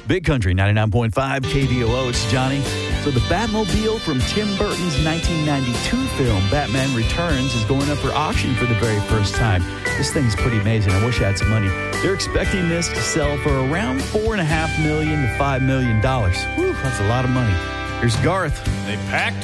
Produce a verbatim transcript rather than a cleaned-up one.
Big Country, ninety-nine point five K D O O. It's Johnny. So the Batmobile from Tim Burton's nineteen ninety-two film, Batman Returns, is going up for auction for the very first time. This thing's pretty amazing. I wish I had some money. They're expecting this to sell for around four and a half million to five million dollars. Whew, that's a lot of money. Here's Garth. They packed